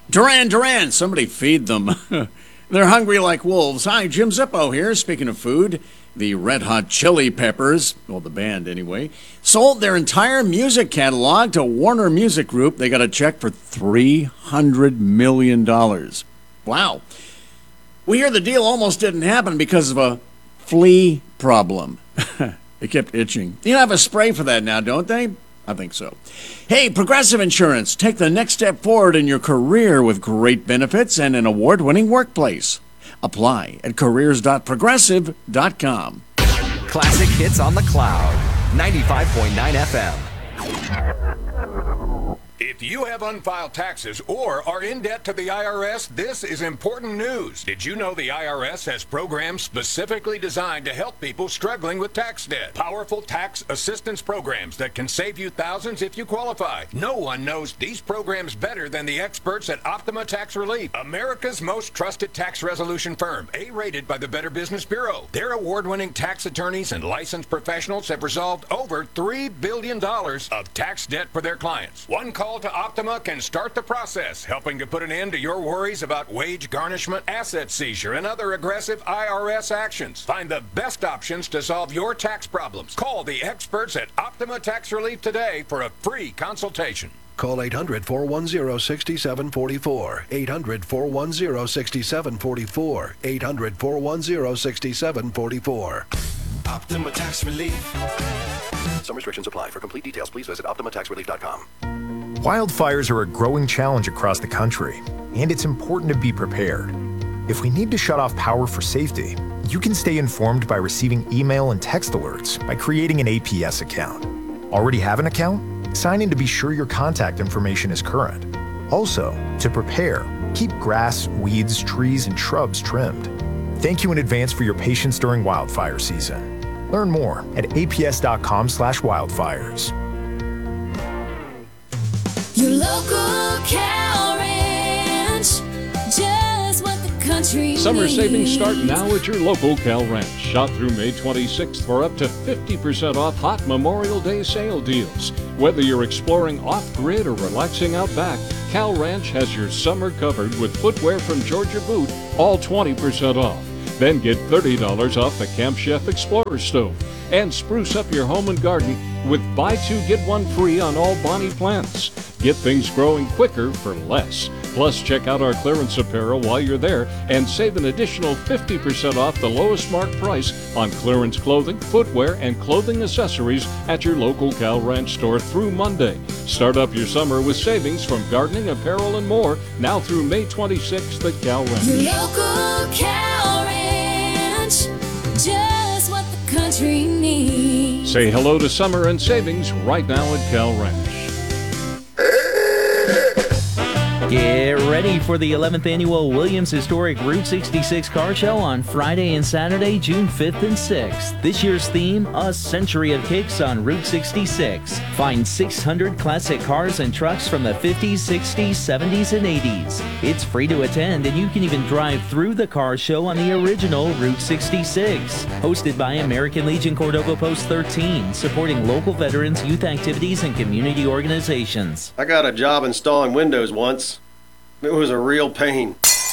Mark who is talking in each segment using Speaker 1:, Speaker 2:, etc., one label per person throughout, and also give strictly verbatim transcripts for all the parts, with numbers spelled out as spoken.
Speaker 1: Duran Duran, somebody feed them. They're hungry like wolves. Hi, Jim Zippo here. Speaking of food, the Red Hot Chili Peppers, well, the band anyway, sold their entire music catalog to Warner Music Group. They got a check for three hundred million dollars. Wow. We hear the deal almost didn't happen because of a flea problem. They kept itching. You have a spray for that now, don't they? I think so. Hey, Progressive Insurance. Take the next step forward in your career with great benefits and an award-winning workplace. Apply at careers dot progressive dot com.
Speaker 2: Classic hits on the cloud. ninety-five point nine F M.
Speaker 3: If you have unfiled taxes or are in debt to the I R S, this is important news. Did you know the I R S has programs specifically designed to help people struggling with tax debt? Powerful tax assistance programs that can save you thousands if you qualify. No one knows these programs better than the experts at Optima Tax Relief, America's most trusted tax resolution firm, A-rated by the Better Business Bureau. Their award-winning tax attorneys and licensed professionals have resolved over three billion dollars of tax debt for their clients. One call to Optima can start the process, helping to put an end to your worries about wage garnishment, asset seizure, and other aggressive I R S actions. Find the best options to solve your tax problems. Call the experts at Optima Tax Relief today for a free consultation.
Speaker 4: Call eight hundred, four one zero, six seven four four. eight hundred, four one zero, six seven four four. eight hundred, four one zero, six seven four four.
Speaker 5: Optima Tax Relief.
Speaker 4: Some restrictions apply. For complete details, please visit optima tax relief dot com.
Speaker 6: Wildfires are a growing challenge across the country, and it's important to be prepared. If we need to shut off power for safety, you can stay informed by receiving email and text alerts by creating an A P S account. Already have an account? Sign in to be sure your contact information is current. Also, to prepare, keep grass, weeds, trees, and shrubs trimmed. Thank you in advance for your patience during wildfire season. Learn more at aps.com slash wildfires.
Speaker 7: Your local Cal Ranch, just what the country
Speaker 8: Summer
Speaker 7: needs.
Speaker 8: savings start now at your local Cal Ranch. Shop through May twenty-sixth for up to fifty percent off hot Memorial Day sale deals. Whether you're exploring off-grid or relaxing out back, Cal Ranch has your summer covered with footwear from Georgia Boot, all twenty percent off. Then get thirty dollars off the Camp Chef Explorer stove. And spruce up your home and garden with buy two, get one free on all Bonnie plants. Get things growing quicker for less. Plus, check out our clearance apparel while you're there and save an additional fifty percent off the lowest marked price on clearance clothing, footwear, and clothing accessories at your local Cal Ranch store through Monday. Start up your summer with savings from gardening, apparel, and more now through May twenty-sixth at Cal Ranch.
Speaker 7: Your local Cal Ranch, just what the country needs.
Speaker 8: Say hello to summer and savings right now at Cal Ranch.
Speaker 9: Get ready for the eleventh Annual Williams Historic Route sixty-six Car Show on Friday and Saturday, June fifth and sixth. This year's theme, A Century of Kicks on Route sixty-six. Find six hundred classic cars and trucks from the fifties, sixties, seventies, and eighties. It's free to attend, and you can even drive through the car show on the original Route sixty-six. Hosted by American Legion Cordova Post thirteen, supporting local veterans, youth activities, and community organizations.
Speaker 10: I got a job installing windows once. It was a real pain.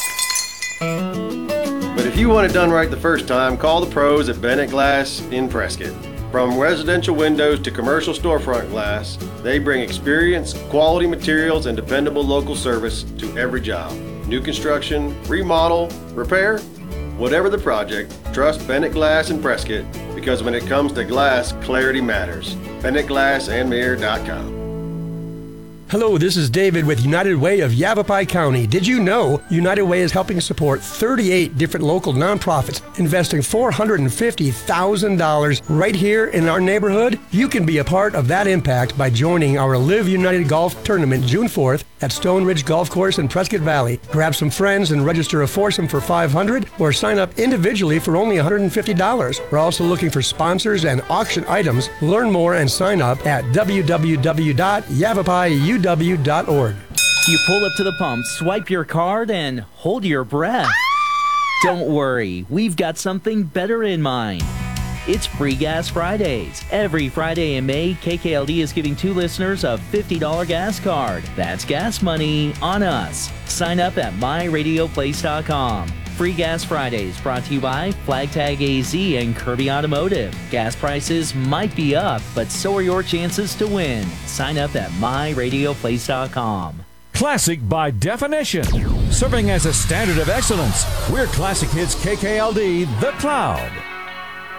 Speaker 10: But if you want it done right the first time, call the pros at Bennett Glass in Prescott. From residential windows to commercial storefront glass, they bring experience, quality materials, and dependable local service to every job. New construction, remodel, repair, whatever the project, trust Bennett Glass in Prescott, because when it comes to glass, clarity matters. Bennett Glass and Mirror dot com.
Speaker 11: Hello, this is David with United Way of Yavapai County. Did you know United Way is helping support thirty-eight different local nonprofits, investing four hundred fifty thousand dollars right here in our neighborhood? You can be a part of that impact by joining our Live United Golf Tournament June fourth at Stone Ridge Golf Course in Prescott Valley. Grab some friends and register a foursome for five hundred dollars or sign up individually for only one hundred fifty dollars. We're also looking for sponsors and auction items. Learn more and sign up at w w w dot yavapai u w dot org.
Speaker 9: You pull up to the pump, swipe your card, and hold your breath. Don't worry, we've got something better in mind. It's Free Gas Fridays. Every Friday in May, K K L D is giving two listeners a fifty dollars gas card. That's gas money on us. Sign up at my radio place dot com. Free Gas Fridays brought to you by Flag Tag A Z and Kirby Automotive. Gas prices might be up, but so are your chances to win. Sign up at my radio place dot com.
Speaker 12: Classic by definition. Serving as a standard of excellence, we're Classic Hits K K L D, The Cloud.